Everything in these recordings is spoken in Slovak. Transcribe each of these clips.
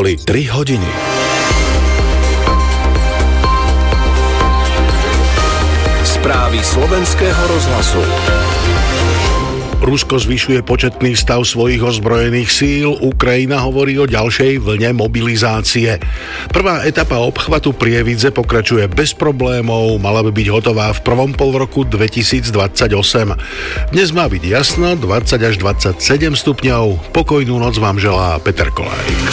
boli 3 hodiny. Správy slovenského rozhlasu. Rusko zvyšuje početný stav svojich ozbrojených síl, Ukrajina hovorí o ďalšej vlne mobilizácie. Prvá etapa obchvatu Prievidze pokračuje bez problémov, mala by byť hotová v prvom polroku 2028. Dnes má byť jasno, 20 až 27 stupňov. Pokojnú noc vám želá Peter Kolárik.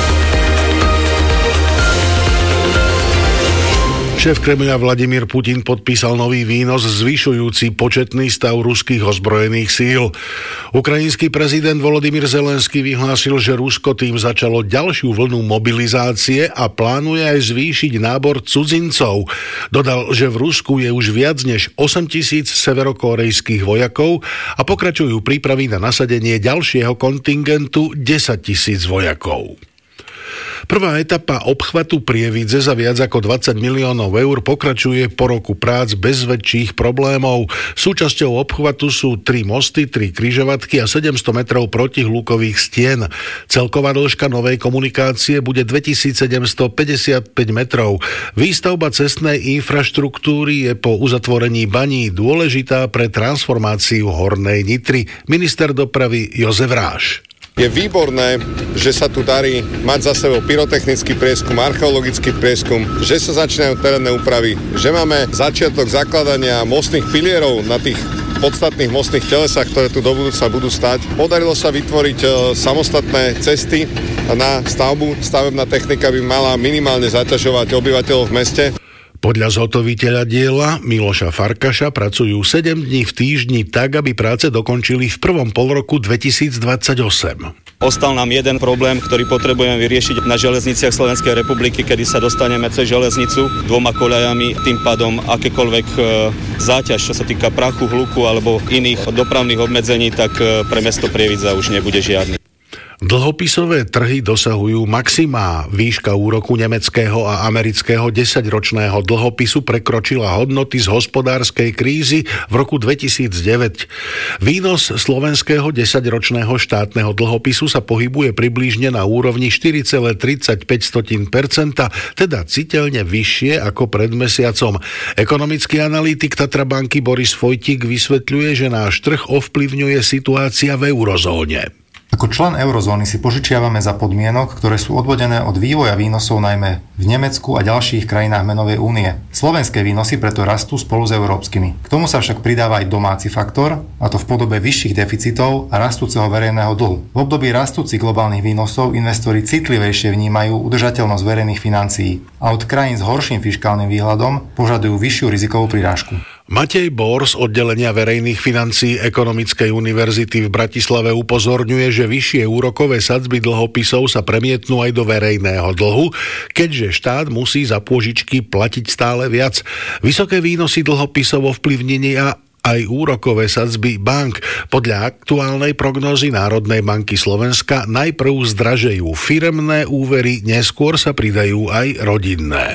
Šéf Kremľa Vladimír Putin podpísal nový výnos zvyšujúci početný stav ruských ozbrojených síl. Ukrajinský prezident Volodymyr Zelenský vyhlásil, že Rusko tým začalo ďalšiu vlnu mobilizácie a plánuje aj zvýšiť nábor cudzincov. Dodal, že v Rusku je už viac než 8 000 severokórejských vojakov a pokračujú prípravy na nasadenie ďalšieho kontingentu 10 000 vojakov. Prvá etapa obchvatu Prievidze za viac ako 20 miliónov eur pokračuje po roku prác bez väčších problémov. Súčasťou obchvatu sú 3 mosty, 3 križovatky a 700 metrov protihlukových stien. Celková dĺžka novej komunikácie bude 2755 metrov. Výstavba cestnej infraštruktúry je po uzatvorení baní dôležitá pre transformáciu Hornej Nitry. Minister dopravy Jozef Ráš. Je výborné, že sa tu darí mať za sebou pyrotechnický prieskum, archeologický prieskum, že sa začínajú terénne úpravy, že máme začiatok zakladania mostných pilierov na tých podstatných mostných telesách, ktoré tu do budúca budú stať. Podarilo sa vytvoriť samostatné cesty na stavbu. Stavebná technika by mala minimálne zaťažovať obyvateľov v meste. Podľa zhotoviteľa diela Miloša Farkaša pracujú 7 dní v týždni tak, aby práce dokončili v prvom polroku 2028. Ostal nám jeden problém, ktorý potrebujeme vyriešiť na železniciach Slovenskej republiky, kedy sa dostaneme cez železnicu 2 koľajami, tým pádom akékoľvek záťaž, čo sa týka prachu, hluku alebo iných dopravných obmedzení, tak pre mesto Prievidza už nebude žiadny. Dlhopisové trhy dosahujú maximá. Výška úroku nemeckého a amerického 10-ročného dlhopisu prekročila hodnoty z hospodárskej krízy v roku 2009. Výnos slovenského 10-ročného štátneho dlhopisu sa pohybuje približne na úrovni 4,35%, teda citeľne vyššie ako pred mesiacom. Ekonomický analytik Tatra banky Boris Vojtík vysvetľuje, že náš trh ovplyvňuje situácia v eurozóne. Ako člen eurozóny si požičiavame za podmienok, ktoré sú odvodené od vývoja výnosov najmä v Nemecku a ďalších krajinách menovej únie. Slovenské výnosy preto rastú spolu s európskymi. K tomu sa však pridáva aj domáci faktor, a to v podobe vyšších deficitov a rastúceho verejného dlhu. V období rastúcich globálnych výnosov investori citlivejšie vnímajú udržateľnosť verejných financií a od krajín s horším fiškálnym výhľadom požadujú vyššiu rizikovú prirážku. Matej Bor z oddelenia verejných financií Ekonomickej univerzity v Bratislave upozorňuje, že vyššie úrokové sadzby dlhopisov sa premietnú aj do verejného dlhu, keďže štát musí za pôžičky platiť stále viac. Vysoké výnosy dlhopisov ovplyvnenia aj úrokové sadzby bank. Podľa aktuálnej prognózy Národnej banky Slovenska najprv zdražejú firemné úvery, neskôr sa pridajú aj rodinné.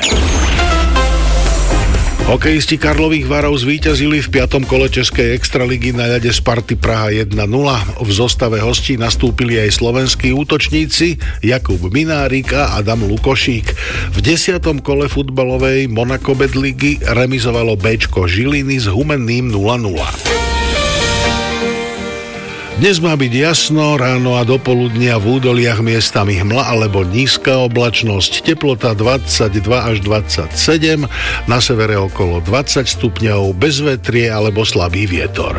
Hokejisti Karlových Varov zvíťazili v 5. kole Českej extraligy na ľade Sparty Praha 1-0. V zostave hostí nastúpili aj slovenskí útočníci Jakub Minárik a Adam Lukošík. V 10. kole futbalovej Monaco Bet ligy remizovalo Béčko Žiliny s Humenným 0-0. Dnes má byť jasno, ráno a dopoludnia v údoliach miestami hmla alebo nízka oblačnosť, teplota 22 až 27, na severe okolo 20 stupňov, bezvetrie alebo slabý vietor.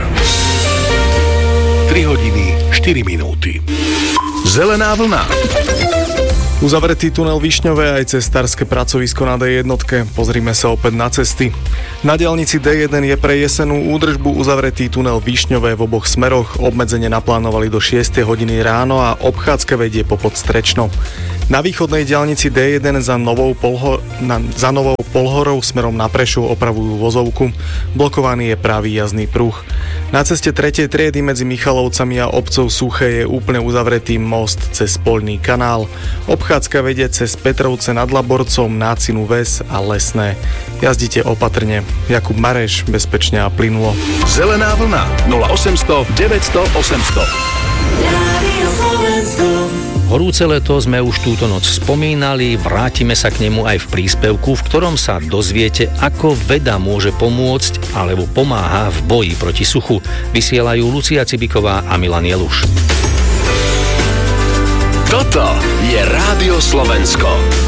3 hodiny, 4 minúty. Zelená vlna. Uzavretý tunel Višňové aj cestárske pracovisko na D1. Pozrime sa opäť na cesty. Na diaľnici D1 je pre jesenú údržbu uzavretý tunel Višňové v oboch smeroch. Obmedzenie naplánovali do 6 hodiny ráno a obchádzka vedie popod Strečnou. Na východnej diaľnici D1 za Novou Polhorou smerom na Prešov opravujú vozovku. Blokovaný je pravý jazdný pruh. Na ceste 3. triedy medzi Michalovcami a obcov Suché je úplne uzavretý most cez Poľný kanál. Obchádzka vedie cez Petrovce nad Laborcom, Nácinu Ves a Lesné. Jazdite opatrne. Jakub Mareš, bezpečne a plynulo. Zelená vlna 0800 900 800. Horúce leto sme už túto noc spomínali, vrátime sa k nemu aj v príspevku, v ktorom sa dozviete, ako veda môže pomôcť alebo pomáha v boji proti suchu. Vysielajú Lucia Cibiková a Milan Jeluš. Toto je Rádio Slovensko.